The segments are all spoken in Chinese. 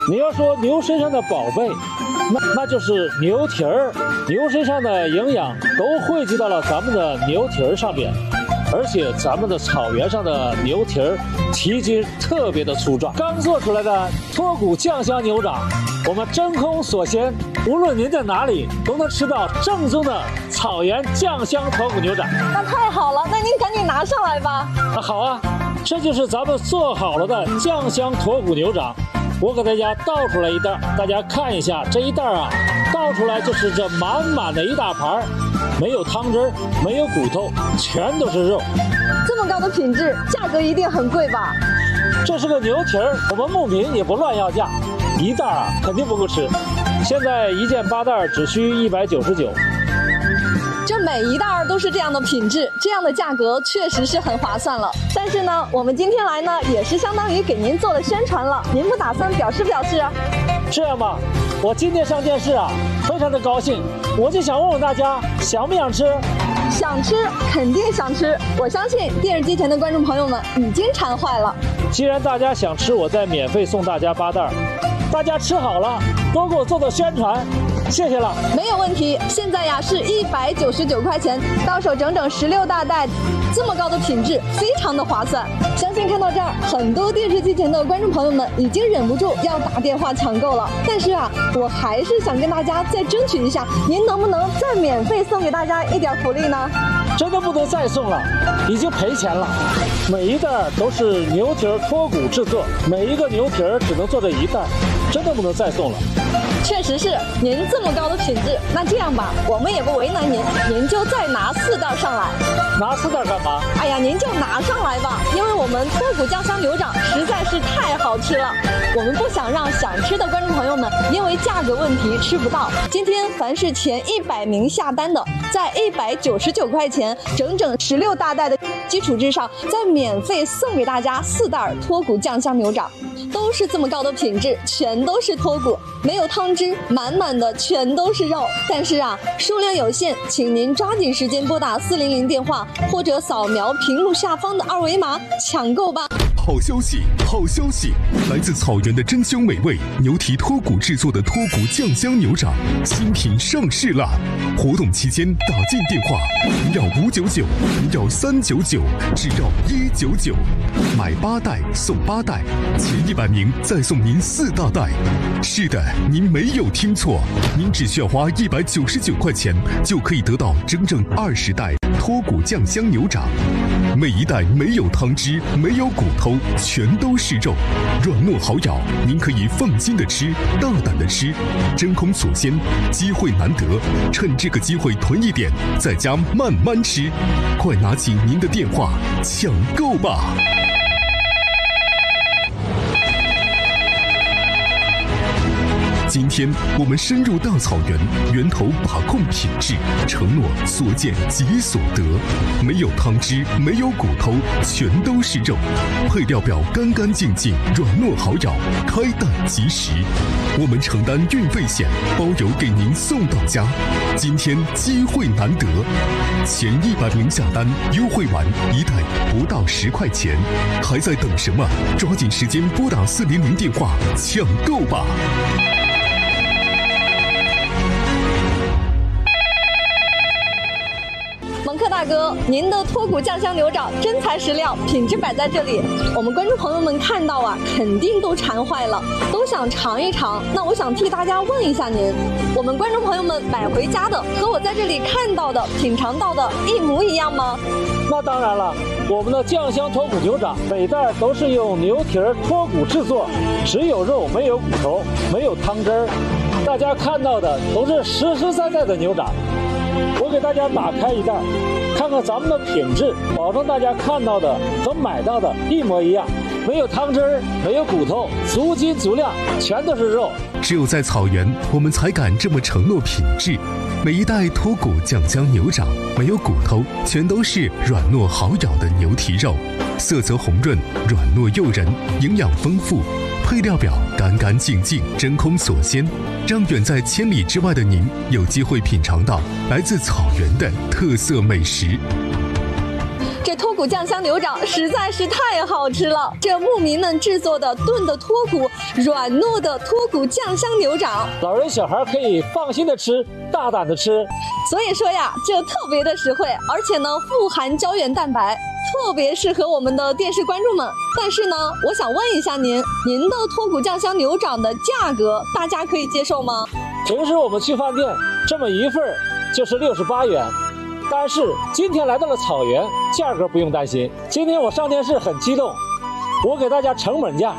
你要说牛身上的宝贝，那就是牛蹄儿。牛身上的营养都汇集到了咱们的牛蹄儿上面，而且咱们的草原上的牛蹄儿蹄筋特别的粗壮。刚做出来的脱骨酱香牛掌，我们真空锁鲜，无论您在哪里都能吃到正宗的草原酱香脱骨牛掌。 那太好了，那您赶紧拿上来吧。 好啊，这就是咱们做好了的酱香脱骨牛掌。我给大家倒出来一袋，大家看一下这一袋啊，倒出来就是这满满的一大盘，没有汤汁，没有骨头，全都是肉。 这么高的品质，价格一定很贵吧？ 这是个牛蹄儿，我们牧民也不乱要价，一袋啊肯定不够吃。现在一件8袋只需199。 这每一袋都是这样的品质，这样的价格确实是很划算了。但是呢，我们今天来呢，也是相当于给您做了宣传了。您不打算表示表示啊？ 这样吧，我今天上电视啊，非常的高兴，我就想问问大家，想不想吃？ 想吃，肯定想吃。我相信电视机前的观众朋友们已经馋坏了。 既然大家想吃，我再免费送大家8袋。大家吃好了，多给我做宣传，谢谢了。 没有问题，现在呀是199块钱，到手整整16大袋，这么高的品质，非常的划算。相信看到这儿，很多电视机前的观众朋友们已经忍不住要打电话抢购了。但是啊，我还是想跟大家再争取一下，您能不能再免费送给大家一点福利呢？ 真的不能再送了，已经赔钱了。每一袋都是牛蹄儿脱骨制作，每一个牛蹄儿只能做这一袋，真的不能再送了。 确实是，您这么高的品质，那这样吧，我们也不为难您，您就再拿4袋上来。 拿4袋干嘛？ 哎呀，您就拿上来吧，因为我们脱骨酱香牛掌实在是太好吃了，我们不想让想吃的观众朋友们因为价格问题吃不到。今天凡是前100名下单的，在199块钱整整16大袋的基础之上，再免费送给大家4袋脱骨酱香牛掌，都是这么高的品质，全都是脱骨，没有汤汁，满满的全都是肉。但是啊，数量有限，请您抓紧时间拨打400电话，或者扫描屏幕下方的2维码抢购吧。 好消息，好消息！来自草原的珍馐美味牛蹄脱骨制作的脱骨酱香牛掌新品上市啦！活动期间打进电话，不要599，不要399，只要199，买8袋送8袋，前100名再送您4大袋。是的，您没有听错，您只需要花199块钱就可以得到整整20袋脱骨酱香牛掌，每一袋没有汤汁，没有骨头，全都是肉，软糯好咬，您可以放心的吃，大胆的吃，真空锁鲜，机会难得，趁这个机会囤一点，在家慢慢吃，快拿起您的电话抢购吧！今天我们深入大草原，源头把控品质，承诺所见即所得，没有汤汁，没有骨头，全都是肉，配料表干干净净，软糯好咬，开袋即食。我们承担运费险，包邮给您送到家。今天机会难得，前100名下单，优惠完一袋不到10块钱，还在等什么？抓紧时间拨打400电话抢购吧！ 蒙克大哥，您的脱骨酱香牛掌真材实料，品质摆在这里，我们观众朋友们看到啊，肯定都馋坏了，都想尝一尝。那我想替大家问一下您，我们观众朋友们买回家的和我在这里看到的、品尝到的一模一样吗？ 那当然了，我们的酱香脱骨牛掌每袋都是用牛蹄儿脱骨制作，只有肉没有骨头，没有汤汁儿。大家看到的都是实实在在的牛掌。我给大家打开一袋，看看咱们的品质，保证大家看到的和买到的一模一样，没有汤汁儿，没有骨头，足斤足量，全都是肉。 只有在草原，我们才敢这么承诺品质。每一袋脱骨酱香牛掌没有骨头，全都是软糯好咬的牛蹄肉，色泽红润，软糯诱人，营养丰富。配料表干干净净，真空锁鲜，让远在千里之外的您有机会品尝到来自草原的特色美食。 这脱骨酱香牛掌实在是太好吃了，这牧民们制作的炖的脱骨、软糯的脱骨酱香牛掌， 老人小孩可以放心的吃，大胆的吃。 所以说呀，这特别的实惠，而且呢富含胶原蛋白，特别适合我们的电视观众们。但是呢，我想问一下您的脱骨酱香牛掌的价格，大家可以接受吗？ 平时我们去饭店这么一份就是68元，但是今天来到了草原，价格不用担心。今天我上电视很激动，我给大家成本价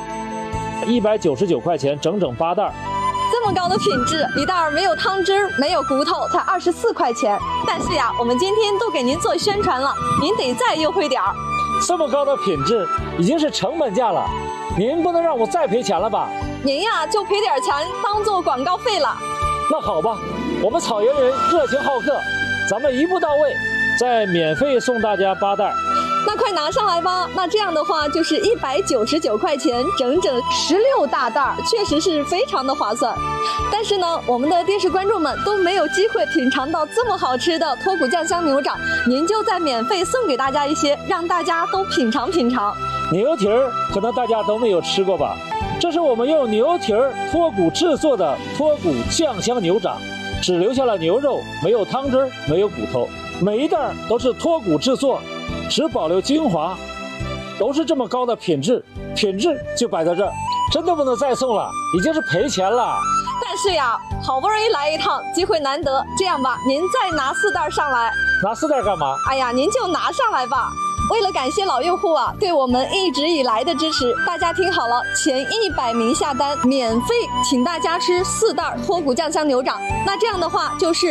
，199块钱整整8袋。 这么高的品质，一袋没有汤汁没有骨头，才24块钱。但是呀，我们今天都给您做宣传了，您得再优惠点儿。 这么高的品质已经是成本价了，您不能让我再赔钱了吧？ 您呀就赔点钱当做广告费了。 那好吧，我们草原人热情好客，咱们一步到位，再免费送大家8袋。 那快拿上来吧！那这样的话就是199块钱，整整16大袋，确实是非常的划算。但是呢，我们的电视观众们都没有机会品尝到这么好吃的脱骨酱香牛掌，您就再免费送给大家一些，让大家都品尝品尝。 牛蹄儿可能大家都没有吃过吧？这是我们用牛蹄儿脱骨制作的脱骨酱香牛掌，只留下了牛肉，没有汤汁，没有骨头，每一袋都是脱骨制作，只保留精华，都是这么高的品质就摆在这儿，真的不能再送了，已经是赔钱了。 但是呀，好不容易来一趟，机会难得，这样吧，您再拿4袋上来。 拿4袋干嘛？ 哎呀，您就拿上来吧。为了感谢老用户啊对我们一直以来的支持，大家听好了，前100名下单免费请大家吃4袋脱骨酱香牛掌，那这样的话就是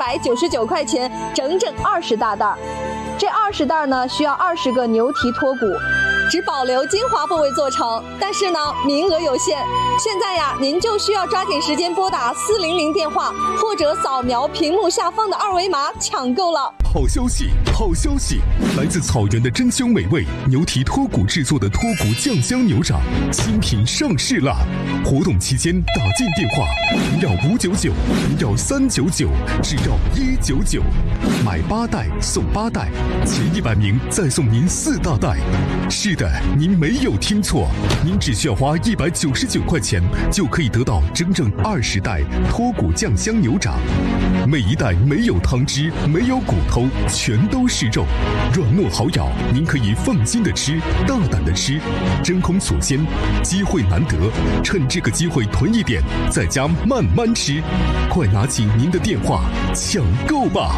199块钱，整整20大袋。这20袋呢需要20个牛蹄脱骨，只保留精华部位做成，但是呢名额有限，现在呀您就需要抓紧时间拨打400电话，或者扫描屏幕下方的2维码抢购了。 好消息，好消息！来自草原的珍香美味牛蹄脱骨制作的脱骨酱香牛掌新品上市啦！活动期间打进电话绕599，绕399，只绕199，买8袋送8袋，前100名再送您4大袋。是的，您没有听错，您只需要花199块钱就可以得到整整20袋脱骨酱香牛掌，每一袋没有汤汁，没有骨头，全都是肉，软糯好咬，您可以放心的吃，大胆的吃，真空锁鲜，机会难得，趁这个机会囤一点，在家慢慢吃，快拿起您的电话抢购吧！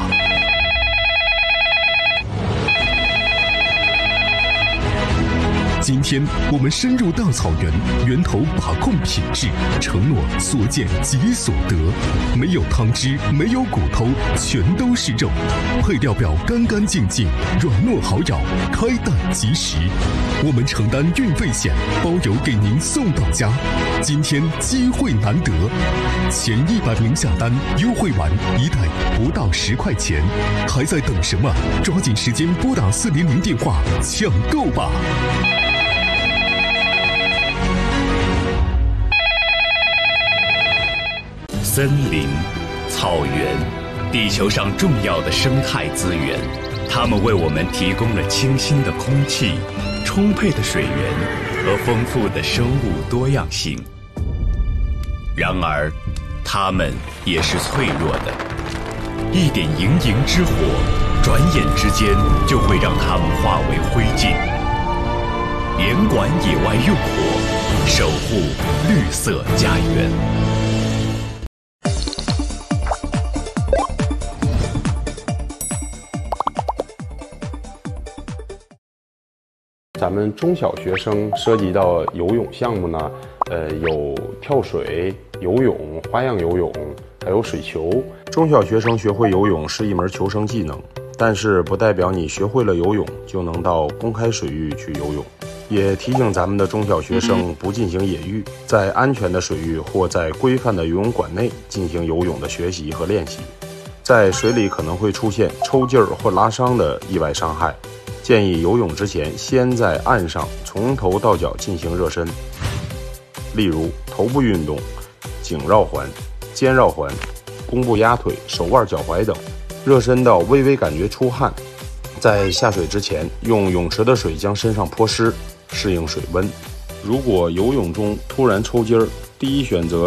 今天我们深入大草原，源头把控品质，承诺所见即所得，没有汤汁，没有骨头，全都是肉，配料表干干净净，软糯好咬，开袋即食。我们承担运费险，包邮给您送到家。今天机会难得，前100名下单，优惠完1袋不到10块钱，还在等什么？抓紧时间拨打400电话抢购吧！ 森林、草原，地球上重要的生态资源，它们为我们提供了清新的空气、充沛的水源和丰富的生物多样性。然而，它们也是脆弱的，一点营营之火，转眼之间就会让它们化为灰烬。严管野外用火，守护绿色家园。 咱们中小学生涉及到游泳项目呢，有跳水、游泳、花样游泳，还有水球。 中小学生学会游泳是一门求生技能，但是不代表你学会了游泳就能到公开水域去游泳。也提醒咱们的中小学生不进行野浴，在安全的水域或在规范的游泳馆内进行游泳的学习和练习。在水里可能会出现抽筋儿或拉伤的意外伤害。建议游泳之前先在岸上从头到脚进行热身，例如头部运动、颈绕环、肩绕环、弓步压腿、手腕脚踝等，热身到微微感觉出汗， 在下水之前，用泳池的水将身上泼湿，适应水温。如果游泳中突然抽筋儿，第一选择